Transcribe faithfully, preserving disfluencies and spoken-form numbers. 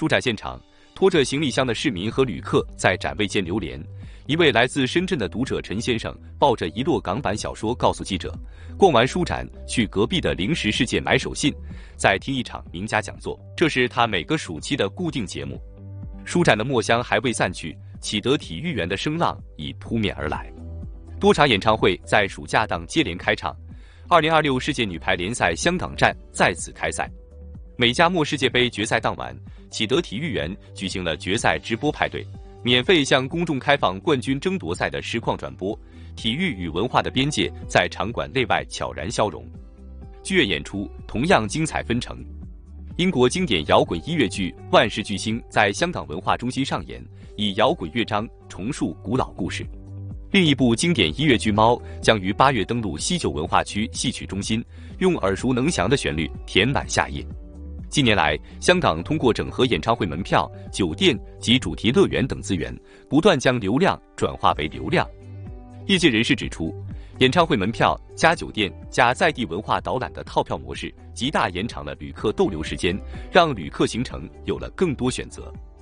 书展现场，拖着行李箱的市民和旅客在展位间流连。一位来自深圳的读者陈先生抱着一摞港版小说告诉记者，逛完书展去隔壁的零食世界买手信，再听一场名家讲座，这是他每个暑期的固定节目。书展的墨香还未散去，启德体育园的声浪已扑面而来，多场演唱会在暑假档接连开唱。二零二六世界女排联赛香港站再次开赛。美加墨世界杯决赛当晚，启德体育园举行了决赛直播派对，免费向公众开放冠军争夺赛的实况转播，体育与文化的边界在场馆内外悄然消融。剧院演出同样精彩纷呈，英国经典摇滚音乐剧《万事巨星》在香港文化中心上演，以摇滚乐章重述古老故事。另一部经典音乐剧《猫》将于八月登陆西九文化区戏曲中心，用耳熟能详的旋律填满夏夜。近年来，香港通过整合演唱会门票、酒店及主题乐园等资源，不断将流量转化为流量。业界人士指出，演唱会门票加酒店加在地文化导览的套票模式，极大延长了旅客逗留时间，让旅客行程有了更多选择。